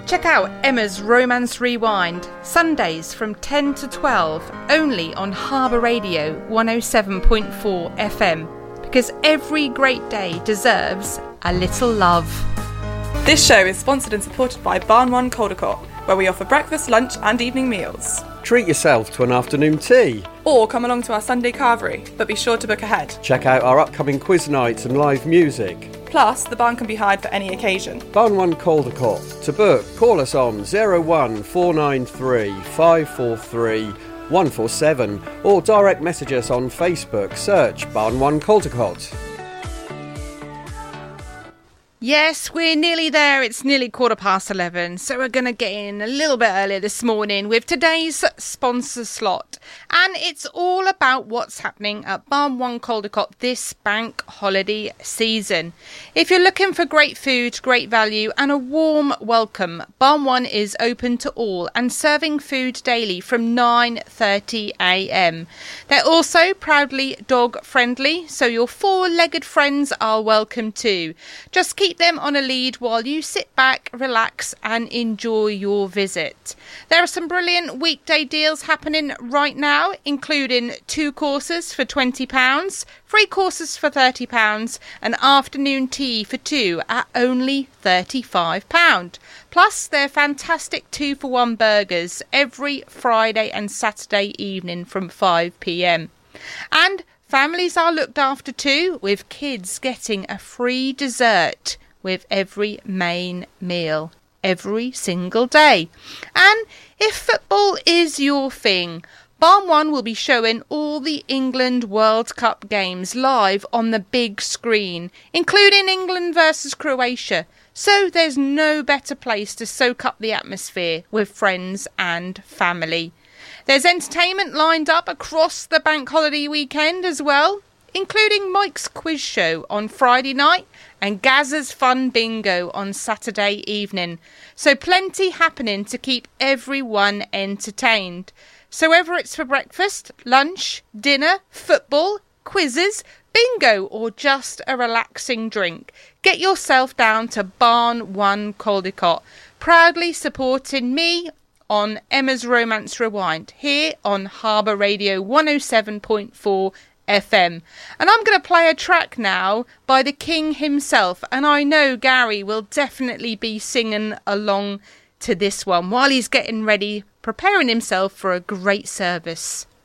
Check out Emma's Romance Rewind, Sundays from 10 to 12, only on Harbour Radio 107.4 FM, because every great day deserves a little love. This show is sponsored and supported by Barn One Caldecott, where we offer breakfast, lunch and evening meals. Treat yourself to an afternoon tea. Or come along to our Sunday carvery, but be sure to book ahead. Check out our upcoming quiz nights and live music. Plus, the barn can be hired for any occasion. Barn One Caldecott. To book, call us on 01493 543 147 or direct message us on Facebook. Search Barn One Caldecott. Yes, we're nearly there. It's nearly 11:15, so we're going to get in a little bit earlier this morning with today's sponsor slot. And it's all about what's happening at Barn One Caldecott this bank holiday season. If you're looking for great food, great value and a warm welcome, Barn One is open to all and serving food daily from 9:30 a.m. They're also proudly dog friendly, so your four-legged friends are welcome too. Just keep them on a lead while you sit back, relax and enjoy your visit. There are some brilliant weekday deals happening right now, including 2 courses for £20, 3 courses for £30 and afternoon tea for 2 at only £35. Plus their fantastic 2-for-1 burgers every Friday and Saturday evening from 5 p.m. And families are looked after too, with kids getting a free dessert with every main meal every single day. And if football is your thing, Barn One will be showing all the England World Cup games live on the big screen, including England versus Croatia. So there's no better place to soak up the atmosphere with friends and family. There's entertainment lined up across the bank holiday weekend as well, including Mike's quiz show on Friday night and Gazza's fun bingo on Saturday evening. So plenty happening to keep everyone entertained. So whether it's for breakfast, lunch, dinner, football, quizzes, bingo or just a relaxing drink, get yourself down to Barn One Caldecott, proudly supporting me on Emma's Romance Rewind here on Harbour Radio 107.4 FM. And I'm going to play a track now by the King himself, and I know Gary will definitely be singing along to this one while he's getting ready, preparing himself for a great service.